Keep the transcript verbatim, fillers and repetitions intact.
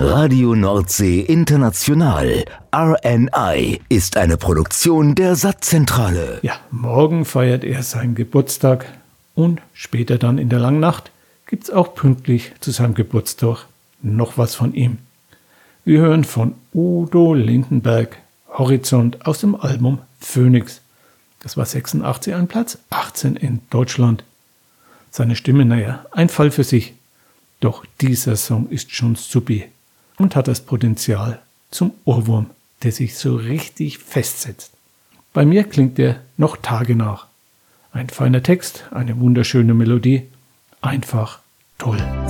Radio Nordsee International, R N I, ist eine Produktion der Sattzentrale. Ja, morgen feiert er seinen Geburtstag und später dann in der Langnacht gibt's auch pünktlich zu seinem Geburtstag noch was von ihm. Wir hören von Udo Lindenberg Horizont aus dem Album Phoenix. Das war sechsundachtzig ein Platz achtzehn in Deutschland. Seine Stimme, naja, ein Fall für sich. Doch dieser Song ist schon supi und hat das Potenzial zum Ohrwurm, der sich so richtig festsetzt. Bei mir klingt er noch Tage nach. Ein feiner Text, eine wunderschöne Melodie, einfach toll.